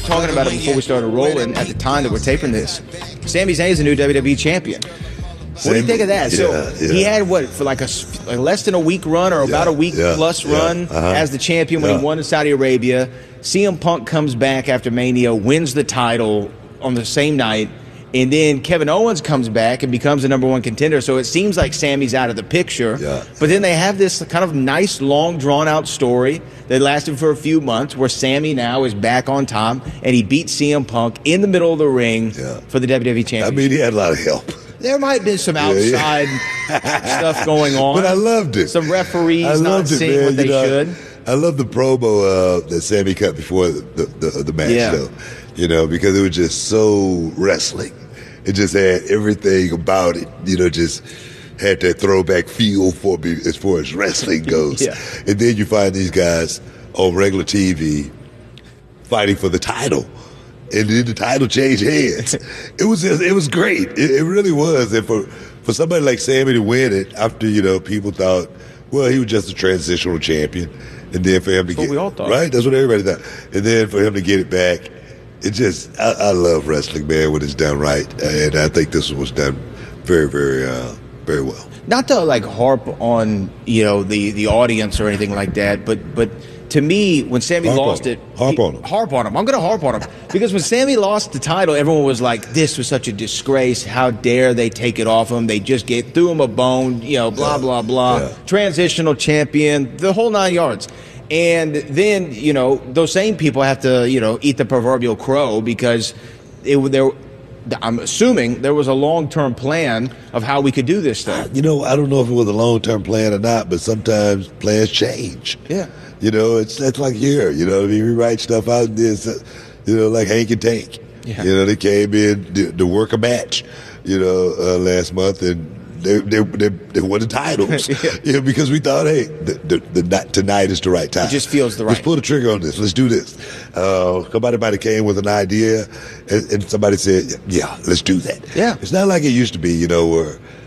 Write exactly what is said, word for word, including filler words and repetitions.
were talking about it before we started rolling at the time that we're taping this. Sami Zayn's a new W W E champion. What do you think of that? Yeah, so yeah. he had what for like a like less than a week run or about yeah, a week yeah, plus yeah, run uh-huh. as the champion when yeah. he won in Saudi Arabia. C M Punk comes back after Mania, wins the title on the same night, and then Kevin Owens comes back and becomes the number one contender. So it seems like Sami's out of the picture. Yeah. But then they have this kind of nice, long, drawn-out story that lasted for a few months where Sami now is back on top, and he beats C M Punk in the middle of the ring Yeah. for the W W E championship. I mean, he had a lot of help. There might have been some outside stuff going on. But I loved it. Some referees I not loved it, seeing man. what they You know, should. I love the promo uh, that Sami cut before the, the, the match, Yeah. though. You know, because it was just so wrestling. It just had everything about it, you know, just had that throwback feel for me as far as wrestling goes. Yeah. And then you find these guys on regular T V fighting for the title. And then the title changed hands. It was just, it was great. It, it really was. And for, for somebody like Sami to win it after, you know, people thought, well, he was just a transitional champion. And then for him to That's what get we all thought. right, that's what everybody thought. And then for him to get it back, it just I, I love wrestling, man, when it's done right. And I think this was done very, very, uh, very well. Not to like harp on, you know, the, the audience or anything like that, but but to me, when Sami Harp lost on it, him. Harp he- on him. Harp on him. I'm going to harp on him because when Sami lost the title, everyone was like, "This was such a disgrace. How dare they take it off him? They just get threw him a bone. You know, blah Yeah. blah blah. Yeah. Transitional champion, the whole nine yards." And then, you know, those same people have to, you know, eat the proverbial crow because it there. I'm assuming there was a long-term plan of how we could do this thing. You know, I don't know if it was a long-term plan or not, but sometimes plans change. Yeah. You know, it's it's like here, you know, I mean, we write stuff out and this, uh, you know, like Hank and Tank. Yeah. You know, they came in to, to work a match, you know, uh, last month, and they they they, they won the titles. Yeah. You know, because we thought, hey, the, the, the night, tonight is the right time. It just feels the Let's right- pull the trigger on this. Let's do this. Uh, somebody might have came with an idea, and, and somebody said, yeah, let's do that. Yeah. It's not like it used to be, you know, where